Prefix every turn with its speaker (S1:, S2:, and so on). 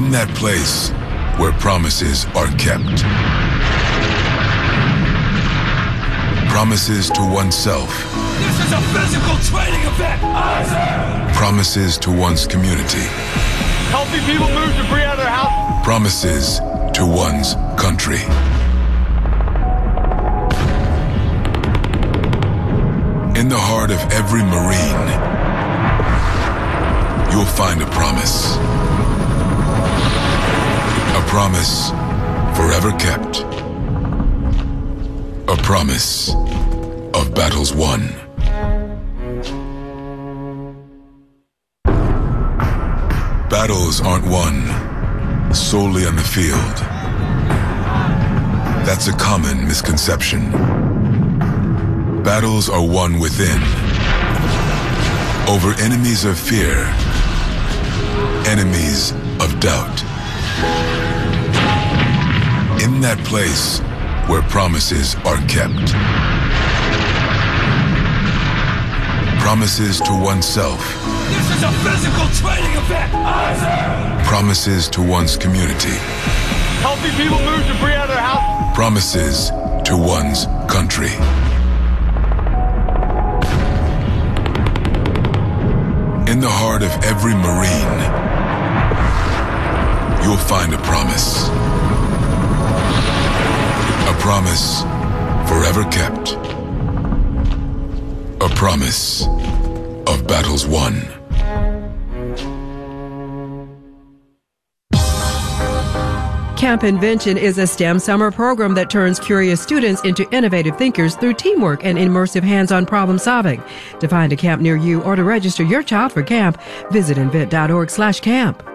S1: In that place where promises are kept. Promises to oneself.
S2: This is a physical training event!
S1: Promises to one's community.
S2: Helping people move debris out of their house.
S1: Promises to one's country. In the heart of every Marine, you'll find a promise. A promise forever kept. A promise of battles won. Battles aren't won solely on the field. That's a common misconception. Battles are won within, over enemies of fear, enemies of doubt. In that place where promises are kept. Promises to oneself.
S2: This is a physical training event!
S1: Promises to one's community.
S2: Helping people move debris out of their house.
S1: Promises to one's country. In the heart of every Marine, you'll find a promise. A promise forever kept. A promise of battles won.
S3: Camp Invention is a STEM summer program that turns curious students into innovative thinkers through teamwork and immersive hands-on problem solving. To find a camp near you or to register your child for camp, visit invent.org/camp.